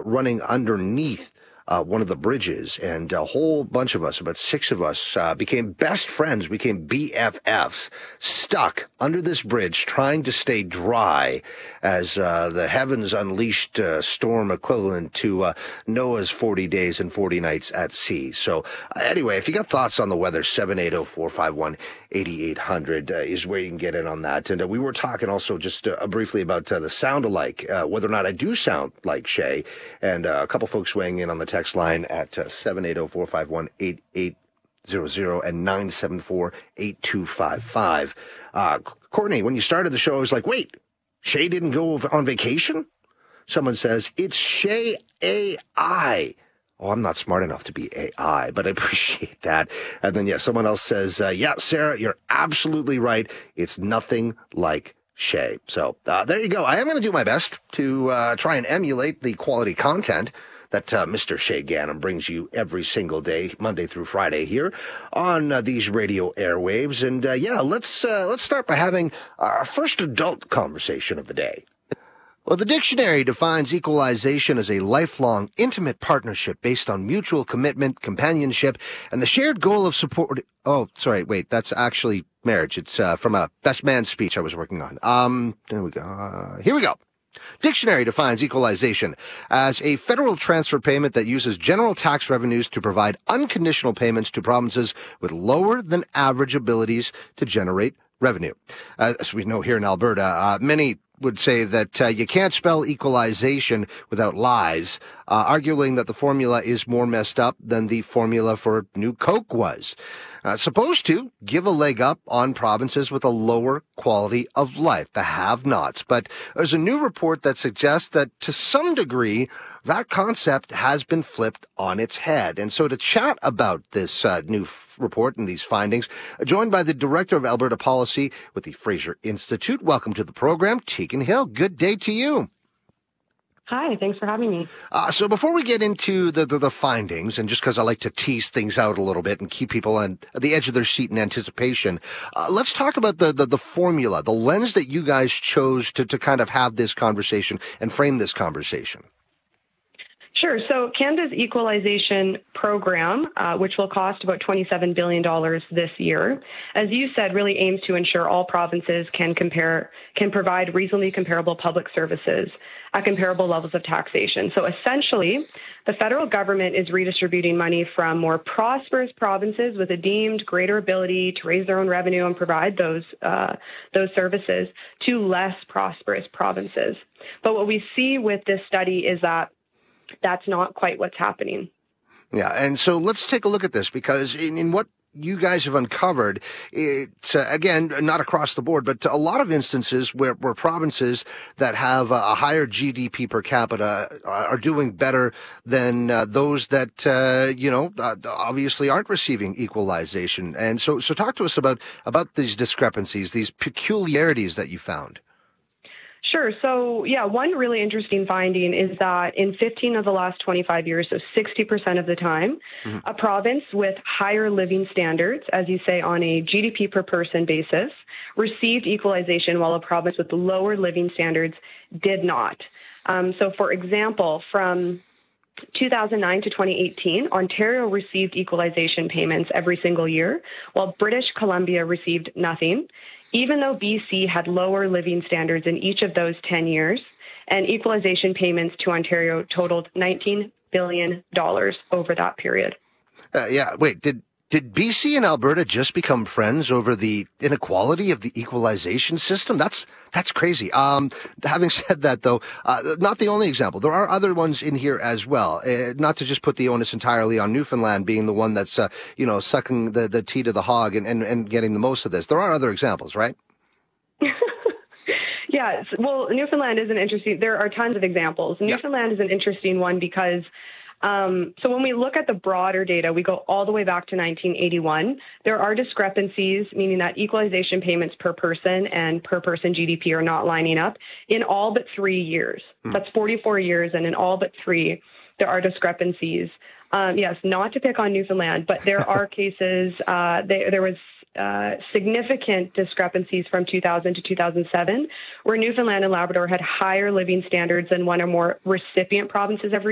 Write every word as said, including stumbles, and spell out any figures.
running underneath Uh, one of the bridges, and a whole bunch of us, about six of us, uh, became best friends, became B F Fs, stuck under this bridge trying to stay dry as uh, the heavens unleashed uh, storm equivalent to uh, Noah's forty days and forty nights at sea. So uh, anyway, if you got thoughts on the weather, seven eight zero, four five one, eight eight zero zero uh, is where you can get in on that. And uh, we were talking also just uh, briefly about uh, the sound alike, uh, whether or not I do sound like Shay, and uh, a couple folks weighing in on the text line at uh, seven eight zero, four five one, eight eight zero zero and nine seven four, eight two five five. Uh, Courtney, when you started the show, I was like, wait, Shay didn't go on vacation? Someone says, it's Shay A I. Oh, I'm not smart enough to be A I, but I appreciate that. And then, yeah, someone else says, uh, yeah, Sarah, you're absolutely right. It's nothing like Shay. So uh, there you go. I am going to do my best to uh, try and emulate the quality content that uh, Mister Shay Ganem brings you every single day, Monday through Friday here on uh, these radio airwaves. And uh, yeah, let's uh, let's start by having our first adult conversation of the day. Well, the dictionary defines equalization as a lifelong, intimate partnership based on mutual commitment, companionship, and the shared goal of support. Oh, sorry, wait, that's actually marriage. It's uh, from a best man speech I was working on. Um, there we go. Uh, here we go. Dictionary defines equalization as a federal transfer payment that uses general tax revenues to provide unconditional payments to provinces with lower than average abilities to generate revenue. Uh, as we know here in Alberta, uh, many would say that uh, you can't spell equalization without lies, uh, arguing that the formula is more messed up than the formula for New Coke was. Uh, supposed to give a leg up on provinces with a lower quality of life, the have-nots. But there's a new report that suggests that to some degree, that concept has been flipped on its head. And so to chat about this uh, new f- report and these findings, uh, joined by the Director of Alberta Policy with the Fraser Institute. Welcome to the program, Tegan Hill. Good day to you. Hi, thanks for having me. Uh, so before we get into the, the, the findings, and just because I like to tease things out a little bit and keep people on the edge of their seat in anticipation, uh, let's talk about the, the, the formula, the lens that you guys chose to, to kind of have this conversation and frame this conversation. Sure. So Canada's equalization program, uh, which will cost about twenty-seven billion dollars this year, as you said, really aims to ensure all provinces can compare, can provide reasonably comparable public services at comparable levels of taxation. So essentially, the federal government is redistributing money from more prosperous provinces with a deemed greater ability to raise their own revenue and provide those uh, those services to less prosperous provinces. But what we see with this study is that that's not quite what's happening. Yeah, and so let's take a look at this, because in, in what you guys have uncovered, it's, uh, again, not across the board, but a lot of instances where, where provinces that have a higher G D P per capita are doing better than uh, those that, uh, you know, uh, obviously aren't receiving equalization. And so, so talk to us about, about these discrepancies, these peculiarities that you found. Sure. So, yeah, one really interesting finding is that in fifteen of the last twenty-five years, so sixty percent of the time, mm-hmm. a province with higher living standards, as you say, on a G D P per person basis, received equalization, while a province with lower living standards did not. Um, so, for example, from two thousand nine to twenty eighteen, Ontario received equalization payments every single year, while British Columbia received nothing, even though B C had lower living standards in each of those ten years, and equalization payments to Ontario totaled nineteen billion dollars over that period. Uh, yeah, wait, did did B C and Alberta just become friends over the inequality of the equalization system? That's that's crazy. Um, having said that, though, uh, not the only example. There are other ones in here as well. Uh, not to just put the onus entirely on Newfoundland being the one that's, uh, you know, sucking the, the tea to the hog and, and, and getting the most of this. There are other examples, right? Yeah, well, Newfoundland is an interesting, there are tons of examples. Yeah. Newfoundland is an interesting one because Um, so when we look at the broader data, we go all the way back to nineteen eighty-one. There are discrepancies, meaning that equalization payments per person and per person G D P are not lining up in all but three years. Mm. That's forty-four years, and in all but three, there are discrepancies. Um, yes, not to pick on Newfoundland, but there are cases, uh, they, there was uh, significant discrepancies from two thousand to two thousand seven, where Newfoundland and Labrador had higher living standards than one or more recipient provinces every